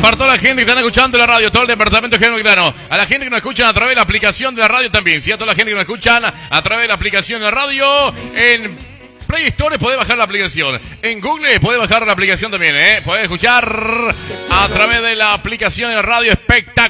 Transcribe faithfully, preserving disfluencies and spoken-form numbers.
para toda la gente que están escuchando la radio, todo el departamento de General Belgrano. A la gente que nos escuchan a través de la aplicación de la radio también. ¿Sí? A toda la gente que nos escuchan a través de la aplicación de la radio. En Play Store podés bajar la aplicación. En Google podés bajar la aplicación también, ¿eh? Podés escuchar a través de la aplicación de la radio espectacular.